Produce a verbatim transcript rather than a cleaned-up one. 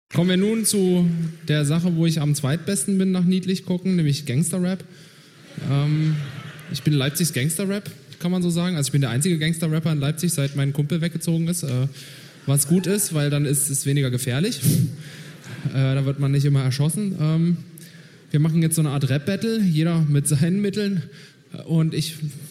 Kommen wir nun zu der Sache, wo ich am zweitbesten bin nach niedlich gucken, nämlich Gangster-Rap. Ähm, ich bin Leipzigs Gangster-Rap, kann man so sagen. Also ich bin der einzige Gangster-Rapper in Leipzig, seit mein Kumpel weggezogen ist. Äh, was gut ist, weil dann ist es weniger gefährlich. äh, da wird man nicht immer erschossen. Ähm, wir machen jetzt so eine Art Rap-Battle, jeder mit seinen Mitteln. Und ich